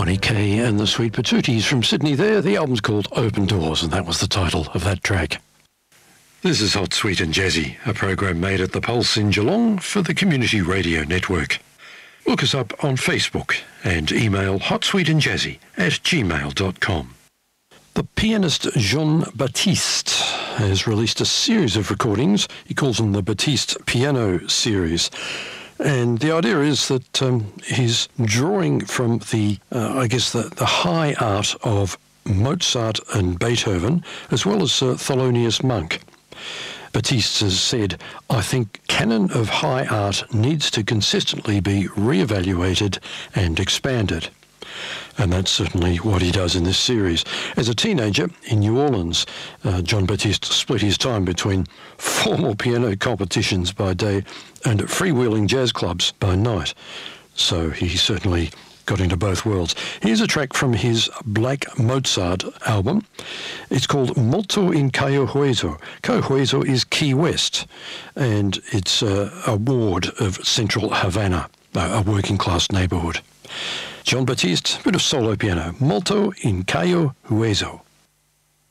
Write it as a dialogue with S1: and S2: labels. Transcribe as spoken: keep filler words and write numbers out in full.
S1: Johnny Kay and the Sweet Patooties from Sydney there. The album's called Open Doors, and that was the title of that track. This is Hot, Sweet and Jazzy, a program made at the Pulse in Geelong for the Community Radio Network. Look us up on Facebook and email hotsweetandjazzy at gmail dot com. The pianist Jean-Baptiste has released a series of recordings. He calls them the Baptiste Piano Series. And the idea is that um, he's drawing from the, uh, I guess, the, the high art of Mozart and Beethoven, as well as uh, Thelonious Monk. Baptiste has said, I think canon of high art needs to consistently be re-evaluated and expanded. And that's certainly what he does in this series. As a teenager in New Orleans, uh, Jean-Baptiste split his time between formal piano competitions by day and freewheeling jazz clubs by night. So he certainly got into both worlds. Here's a track from his Black Mozart album. It's called Molto in Cayo Hueso. Cayo Hueso is Key West, and it's uh, a ward of central Havana, a working class neighborhood. Jean-Baptiste, bit of solo piano. Molto in Cayo Hueso.